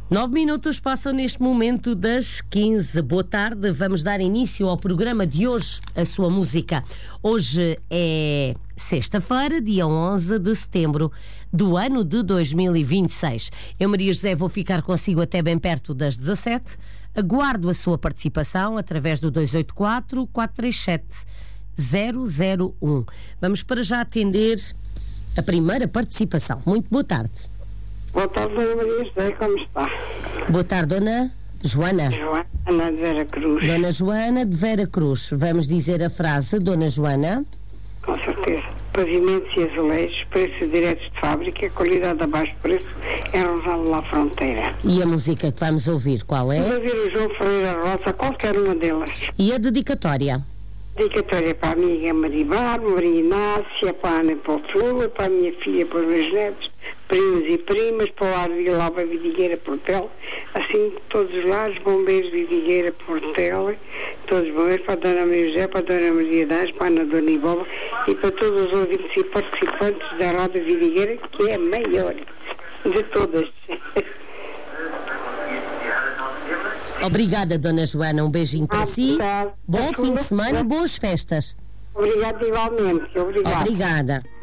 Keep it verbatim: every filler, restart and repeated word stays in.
Nove minutos passam neste momento das quinze. Boa tarde, vamos dar início ao programa de hoje, a sua música. Hoje é sexta-feira, dia onze de setembro do ano de dois mil e vinte e seis. Eu, Maria José, vou ficar consigo até bem perto das dezassete. Aguardo a sua participação através do dois oito quatro, quatro três sete, zero zero um. Vamos para já atender a primeira participação. Muito boa tarde. Boa tarde, Dona Maria José, como está? Boa tarde, Dona Joana. Joana de Vera Cruz. Dona Joana de Vera Cruz. Vamos dizer a frase, Dona Joana. Com certeza. Pavimentos e azulejos, preços diretos de fábrica, qualidade abaixo de preço, é Rosado lá Fronteira. E a música que vamos ouvir, qual é? Vamos ouvir o João Ferreira Rosa, qualquer uma delas. E a dedicatória? Dedicatória para a amiga Maria Barba, Maria Inácia, para a Ana e para o Flúor, para a minha filha, para os meus netos, primos e primas, para o lar de Vilalba Vidigueira Portel, assim todos os lares, bombeiros de Vidigueira Portel, todos os bombeiros, para a Dona Maria José, para a Dona Maria Dás, para a Ana Dona Ibola e para todos os ouvintes e participantes da Roda Vidigueira, que é a maior de todas. Obrigada, Dona Joana. Um beijinho para ah, si. Bom fim de semana e boas festas. Obrigada igualmente. Obrigada. Obrigada.